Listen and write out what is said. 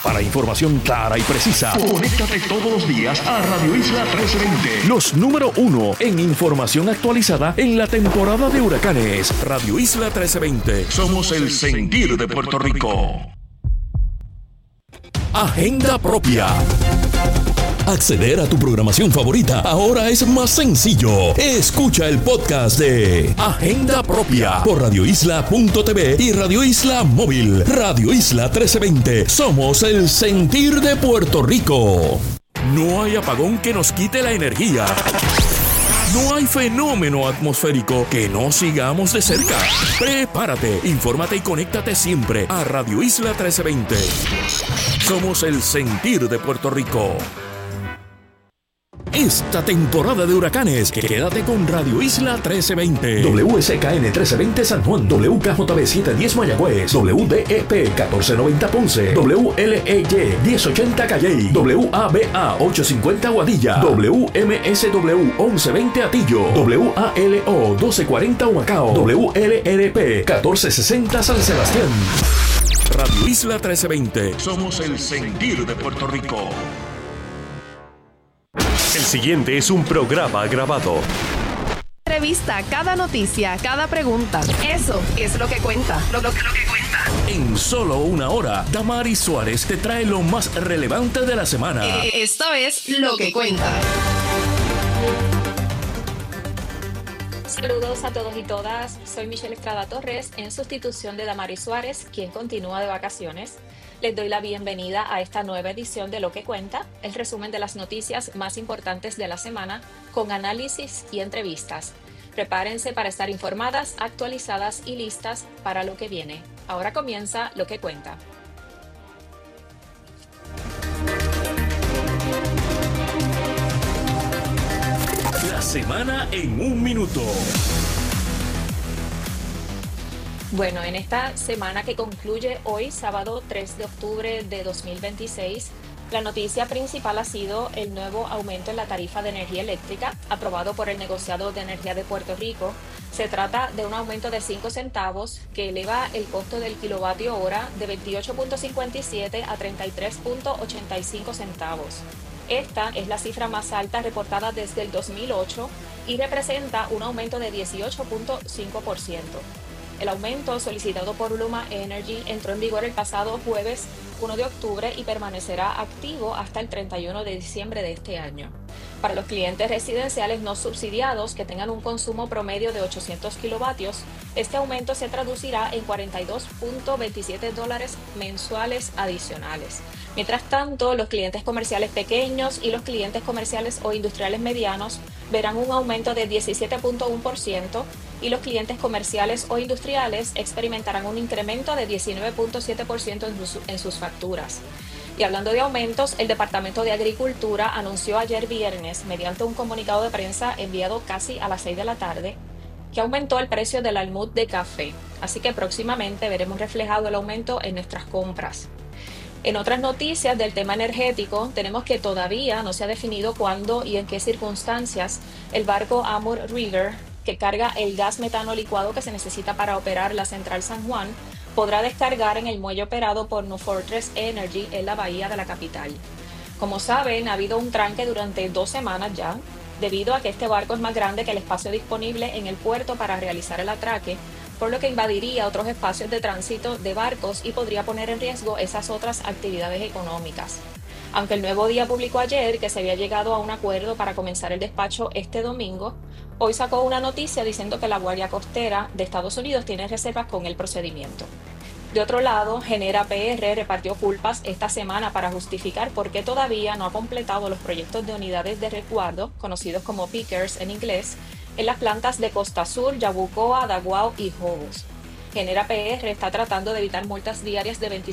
Para información clara y precisa, conéctate todos los días a Radio Isla 1320. Los número 1 en información actualizada en la temporada de huracanes. Radio Isla 1320. Somos el sentir de Puerto Rico. Agenda propia. Acceder a tu programación favorita ahora es más sencillo. Escucha el podcast de Agenda Propia por radioisla.tv y Radio Isla Móvil. Radio Isla 1320. Somos el sentir de Puerto Rico. No hay apagón que nos quite la energía. No hay fenómeno atmosférico que no sigamos de cerca. Prepárate, infórmate y conéctate siempre a Radio Isla 1320. Somos el sentir de Puerto Rico. Esta temporada de huracanes, quédate con Radio Isla 1320. WSKN 1320 San Juan, WKJB 710 Mayagüez, WDEP 1490 Ponce, WLEY 1080 Calley, WABA 850 Guadilla, WMSW 1120 Atillo, WALO 1240 Humacao, WLRP 1460 San Sebastián. Radio Isla 1320. Somos el sentir de Puerto Rico. El siguiente es un programa grabado. Entrevista, cada noticia, cada pregunta. Eso es lo que cuenta. Lo que cuenta. En solo una hora, Damaris Suárez te trae lo más relevante de la semana. Esto es Lo que cuenta. Saludos a todos y todas. Soy Michelle Estrada Torres, en sustitución de Damaris Suárez, quien continúa de vacaciones. Les doy la bienvenida a esta nueva edición de Lo que cuenta, el resumen de las noticias más importantes de la semana, con análisis y entrevistas. Prepárense para estar informadas, actualizadas y listas para lo que viene. Ahora comienza Lo que cuenta. La semana en un minuto. Bueno, en esta semana que concluye hoy, sábado 3 de octubre de 2026, la noticia principal ha sido el nuevo aumento en la tarifa de energía eléctrica aprobado por el negociado de energía de Puerto Rico. Se trata de un aumento de 5 centavos que eleva el costo del kilovatio hora de 28.57 a 33.85 centavos. Esta es la cifra más alta reportada desde el 2008 y representa un aumento de 18.5%. El aumento solicitado por Luma Energy entró en vigor el pasado jueves 1 de octubre y permanecerá activo hasta el 31 de diciembre de este año. Para los clientes residenciales no subsidiados que tengan un consumo promedio de 800 kilovatios, este aumento se traducirá en $42.27 mensuales adicionales. Mientras tanto, los clientes comerciales pequeños y los clientes comerciales o industriales medianos verán un aumento de 17.1% y los clientes comerciales o industriales experimentarán un incremento de 19.7% en sus facturas. Y hablando de aumentos, el Departamento de Agricultura anunció ayer viernes, mediante un comunicado de prensa enviado casi a las 6 de la tarde, que aumentó el precio del almud de café. Así que próximamente veremos reflejado el aumento en nuestras compras. En otras noticias del tema energético, tenemos que todavía no se ha definido cuándo y en qué circunstancias el barco Amur River, que carga el gas metano licuado que se necesita para operar la central San Juan, podrá descargar en el muelle operado por New Fortress Energy en la bahía de la capital. Como saben, ha habido un tranque durante 2 semanas ya, debido a que este barco es más grande que el espacio disponible en el puerto para realizar el atraque, por lo que invadiría otros espacios de tránsito de barcos y podría poner en riesgo esas otras actividades económicas. Aunque el Nuevo Día publicó ayer que se había llegado a un acuerdo para comenzar el despacho este domingo, hoy sacó una noticia diciendo que la Guardia Costera de Estados Unidos tiene reservas con el procedimiento. De otro lado, Genera PR repartió culpas esta semana para justificar por qué todavía no ha completado los proyectos de unidades de resguardo, conocidos como Pickers en inglés, en las plantas de Costa Sur, Yabucoa, Daguao y Jobos. Genera PR está tratando de evitar multas diarias de